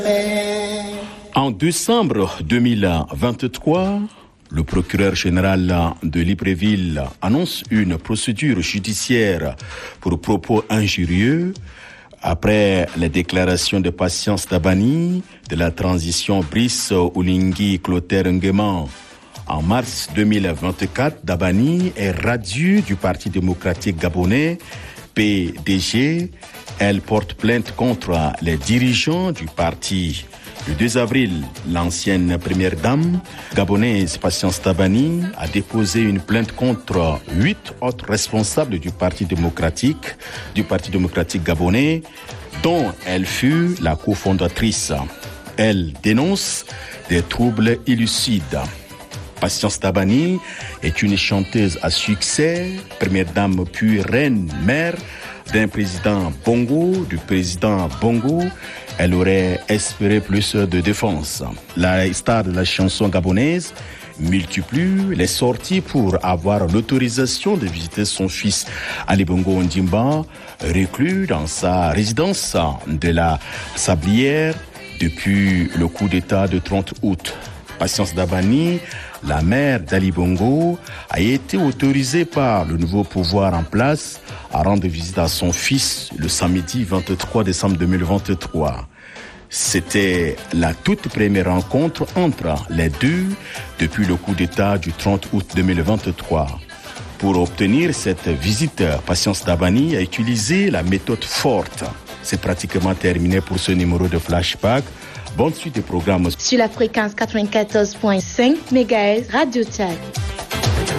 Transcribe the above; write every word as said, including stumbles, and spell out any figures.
En décembre deux mille vingt-trois, le procureur général de Libreville annonce une procédure judiciaire pour propos injurieux après les déclarations de Patience Dabani de la transition Brice Oligui Clotaire Nguema. En mars deux mille vingt-quatre, Dabani est radiée du Parti démocratique gabonais, P D G. Elle porte plainte contre les dirigeants du parti. Le deux avril, l'ancienne première dame gabonaise Patience Dabani a déposé une plainte contre huit autres responsables du Parti démocratique, du Parti démocratique gabonais, dont elle fut la cofondatrice. Elle dénonce des troubles illicites. Patience Dabani est une chanteuse à succès, première dame puis reine mère d'un président Bongo, du président Bongo. Elle aurait espéré plus de défense. La star de la chanson gabonaise multiplie les sorties pour avoir l'autorisation de visiter son fils Ali Bongo Ondimba, reclus dans sa résidence de la Sablière depuis le coup d'État de trente août. Patience Dabani, la mère d'Ali Bongo, a été autorisée par le nouveau pouvoir en place à rendre visite à son fils le samedi vingt-trois décembre deux mille vingt-trois. C'était la toute première rencontre entre les deux depuis le coup d'État du trente août deux mille vingt-trois. Pour obtenir cette visite, Patience Dabani a utilisé la méthode forte. C'est pratiquement terminé pour ce numéro de Flashback. Bonne suite des programmes sur la fréquence quatre-vingt-quatorze virgule cinq mégahertz Radio Tchad.